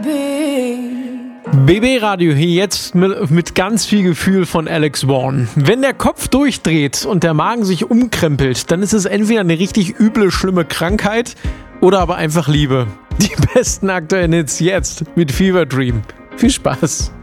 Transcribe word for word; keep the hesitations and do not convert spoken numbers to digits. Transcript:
B B-Radio hier jetzt mit, mit ganz viel Gefühl von Alex Vaughn. Wenn der Kopf durchdreht und der Magen sich umkrempelt, dann ist es entweder eine richtig üble, schlimme Krankheit oder aber einfach Liebe. Die besten aktuellen Hits jetzt mit Fever Dream. Viel Spaß.